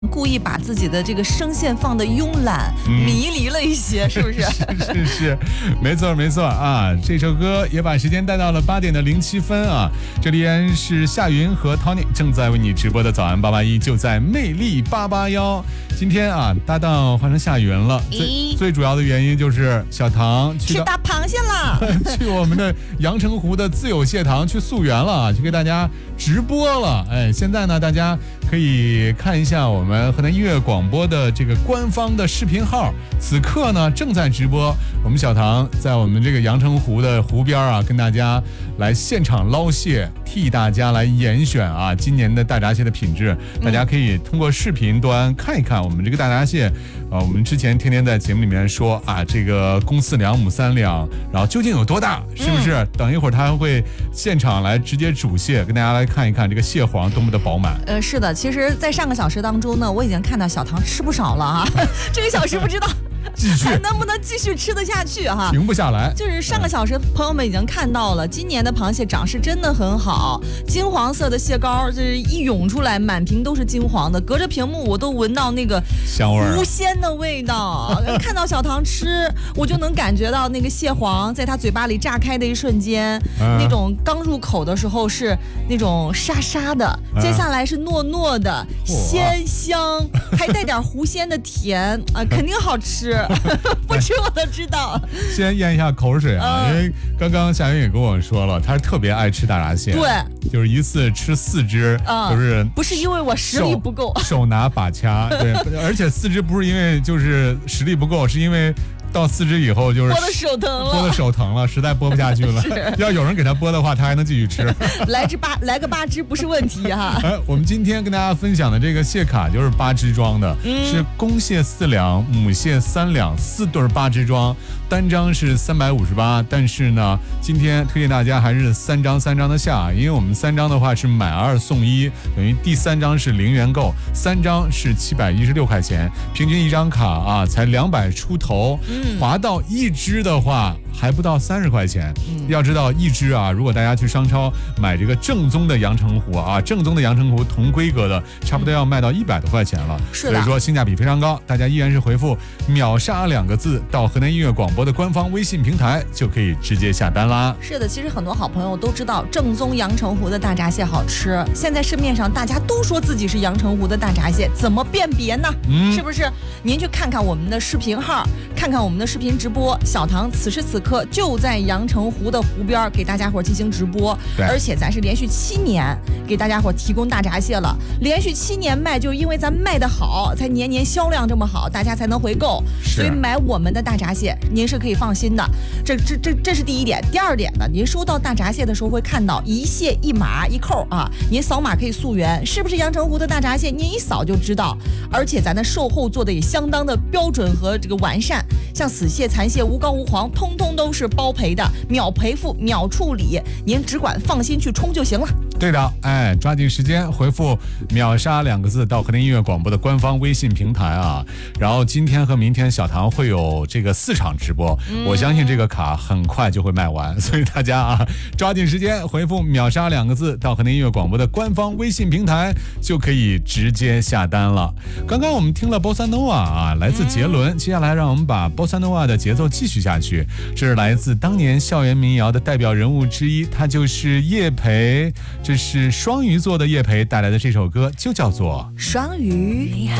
故意把自己的这个声线放得慵懒、迷离了一些，是不是？ 是，没错啊！这首歌也把时间带到了8点的07分啊！这里依然是夏云和 Tony 正在为你直播的早安881，就在魅力881。今天啊，搭档换成夏云了，最主要的原因就是小唐去打螃蟹了， 去我们的阳澄湖的自有蟹塘去溯源了，去给大家直播了。哎，现在呢，大家可以看一下我们河南音乐广播的这个官方的视频号，此刻呢正在直播。我们小唐在我们这个阳澄湖的湖边啊，跟大家来现场捞蟹，替大家来严选啊今年的大闸蟹的品质。大家可以通过视频端看一看我们这个大闸蟹。我们之前天天在节目里面说啊，这个公4两母3两，然后究竟有多大，是不是？等一会儿他会现场来直接煮蟹，跟大家来看一看这个蟹黄多么的饱满。 是的，其实在上个小时当中呢，我已经看到小唐吃不少了啊，这个小时不知道继续还能不能继续吃得下去哈？ 停不下来。 就是上个小时，朋友们已经看到了，今年的螃蟹长势真的很好，金黄色的蟹膏就是一涌出来，满屏都是金黄的，隔着屏幕我都闻到那个香味， 狐鲜的味道。看到小唐吃，我就能感觉到那个蟹黄在他嘴巴里炸开的一瞬间，那种刚入口的时候是那种沙沙的，接下来是糯糯的，鲜香，还带点狐鲜的甜啊，肯定好吃。不吃我都知道。 先咽一下口水啊，因为刚刚夏云也跟我说了，他是特别爱吃大闸蟹， 对， 就是一次吃4只，就是不是因为我实力不够， 手拿把掐，对，而且4只不是因为就是实力不够，是因为到4只以后就是剥的手疼了， 实在剥不下去了。要有人给他剥的话，他还能继续吃。 来个8只不是问题哈。 我们今天跟大家分享的这个蟹卡就是8只装的，是公蟹4两，母蟹3两，4对8只装，单张是358。但是呢，今天推荐大家还是3张的下，因为我们3张的话是买2送1，等于第3张是0元购，3张是716块钱，平均一张卡啊才200出头。划到1只的话还不到30块钱。要知道1只啊，如果大家去商超买这个正宗的阳澄湖啊，正宗的阳澄湖同规格的，差不多要卖到100多块钱了。 是的， 所以说性价比非常高，大家依然是回复秒杀2个字到河南音乐广播的官方微信平台，就可以直接下单啦。 是的，其实很多好朋友都知道正宗阳澄湖的大闸蟹好吃，现在市面上大家都说自己是阳澄湖的大闸蟹，怎么辨别呢？是不是？您去看看我们的视频号，看看我们的视频直播，小唐此时此刻就在阳澄湖的湖边给大家伙进行直播，而且咱是连续7年给大家伙提供大闸蟹了，连续7年卖，就是因为咱卖得好，才年年销量这么好，大家才能回购，所以买我们的大闸蟹您是可以放心的。这是第一点。第二点呢，您收到大闸蟹的时候会看到一蟹一码一扣啊，您扫码可以溯源，是不是阳澄湖的大闸蟹，您一扫就知道。而且咱的售后做的也相当的标准和这个完善，像死蟹、残蟹、无膏无黄，通通都是包赔的，秒赔付、秒处理，您只管放心去冲就行了。 对的，哎，抓紧时间回复秒杀2个字到河南音乐广播的官方微信平台啊。然后今天和明天小唐会有这个4场直播，我相信这个卡很快就会卖完，所以大家啊，抓紧时间回复秒杀2个字到河南音乐广播的官方微信平台，就可以直接下单了。刚刚我们听了 Bossa Nova 啊，来自杰伦，接下来让我们把 Bossa Nova 的节奏继续下去。这是来自当年校园民谣的代表人物之一，他就是叶培，这是双鱼座的叶培带来的这首歌，就叫做双鱼。